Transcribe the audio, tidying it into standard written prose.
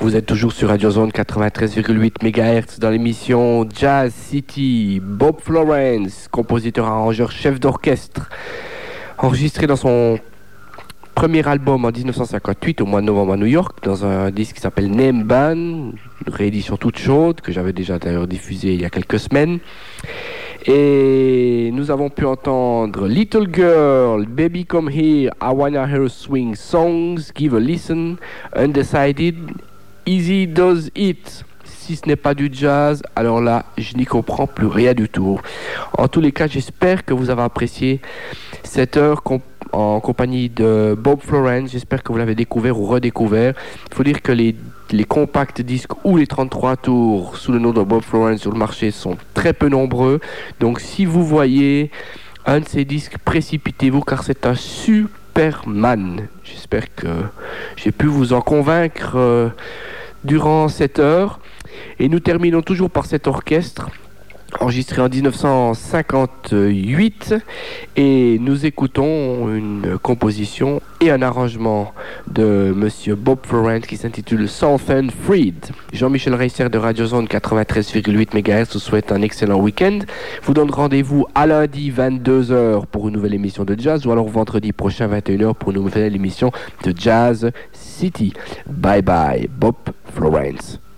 Vous êtes toujours sur Radio Zone 93,8 MHz dans l'émission Jazz City. Bob Florence, compositeur, arrangeur, chef d'orchestre, enregistré dans son premier album en 1958 au mois de novembre à New York dans un disque qui s'appelle Name Ban, une réédition toute chaude que j'avais déjà d'ailleurs diffusée il y a quelques semaines. Et nous avons pu entendre Little Girl, Baby Come Here, I Wanna Hear Swing Songs, Give a Listen, Undecided, Easy Does It. Si ce n'est pas du jazz, alors là, je n'y comprends plus rien du tout. En tous les cas, j'espère que vous avez apprécié cette heure en compagnie de Bob Florence. J'espère que vous l'avez découvert ou redécouvert. Il faut dire que les compacts disques ou les 33 tours sous le nom de Bob Florence sur le marché sont très peu nombreux. Donc si vous voyez un de ces disques, précipitez-vous car c'est un Superman. J'espère que j'ai pu vous en convaincre durant cette heure. Et nous terminons toujours par cet orchestre enregistré en 1958 et nous écoutons une composition et un arrangement de monsieur Bob Florence qui s'intitule Southern Freed. Jean-Michel Reisser de Radio Zone 93,8 MHz vous souhaite un excellent week-end. Vous donne rendez-vous à lundi 22h pour une nouvelle émission de jazz ou alors vendredi prochain 21h pour une nouvelle émission de Jazz City. Bye bye Bob Florence.